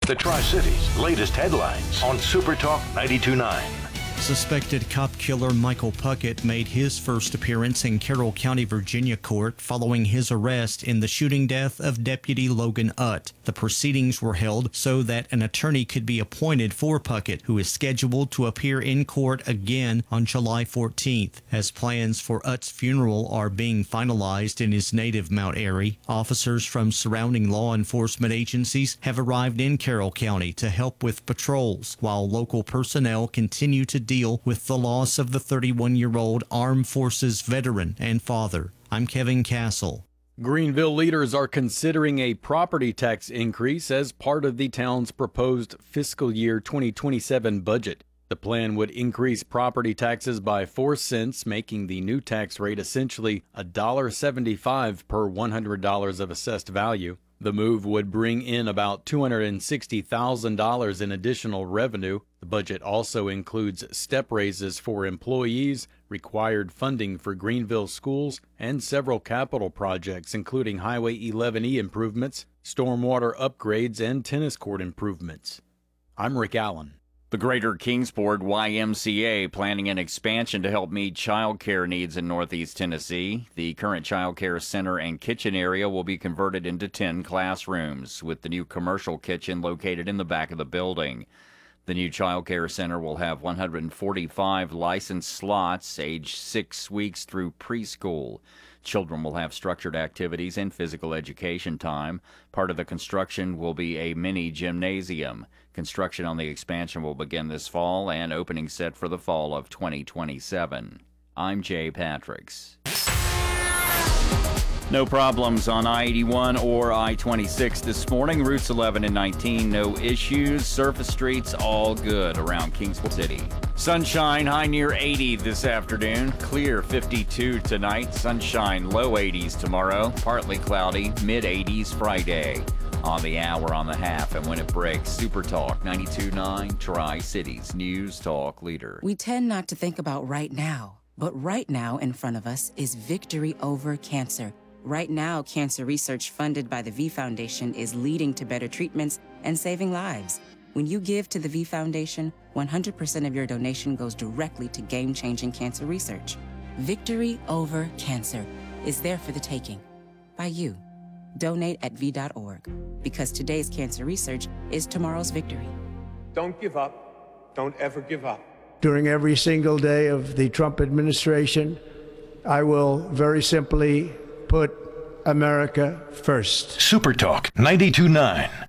The Tri-Cities' latest headlines on Super Talk 92.9. Suspected cop killer Michael Puckett made his first appearance in Carroll County, Virginia court following his arrest in the shooting death of Deputy Logan Utt. The proceedings were held so that an attorney could be appointed for Puckett, who is scheduled to appear in court again on July 14th. As plans for Utt's funeral are being finalized in his native Mount Airy, officers from surrounding law enforcement agencies have arrived in Carroll County to help with patrols, while local personnel continue to deal with the loss of the 31-year-old Armed Forces veteran and father. I'm Kevin Castle. Greenville leaders are considering a property tax increase as part of the town's proposed fiscal year 2027 budget. The plan would increase property taxes by 4 cents, making the new tax rate essentially $1.75 per $100 of assessed value. The move would bring in about $260,000 in additional revenue. The budget also includes step raises for employees, required funding for Greenville schools, and several capital projects, including Highway 11E improvements, stormwater upgrades, and tennis court improvements. I'm Rick Allen. The Greater Kingsport YMCA planning an expansion to help meet child care needs in Northeast Tennessee. The current child care center and kitchen area will be converted into 10 classrooms, with the new commercial kitchen located in the back of the building. The new child care center will have 145 licensed slots aged 6 weeks through preschool. Children will have structured activities and physical education time. Part of the construction will be a mini gymnasium. Construction on the expansion will begin this fall and opening set for the fall of 2027. I'm Jay Patricks. No problems on I-81 or I-26 this morning. Routes 11 and 19, no issues. Surface streets, all good around Kingsville City. Sunshine, high near 80 this afternoon. Clear 52 tonight. Sunshine, low 80s tomorrow. Partly cloudy, mid-80s Friday. On the hour, on the half, and when it breaks, Super Talk 92.9, Tri-Cities News Talk Leader. We tend not to think about right now, but right now in front of us is victory over cancer. Right now, cancer research funded by the V Foundation is leading to better treatments and saving lives. When you give to the V Foundation, 100% of your donation goes directly to game-changing cancer research. Victory over cancer is there for the taking by you. Donate at V.org, because today's cancer research is tomorrow's victory. Don't give up. Don't ever give up. During every single day of the Trump administration, I will very simply put America first. Super Talk 92.9.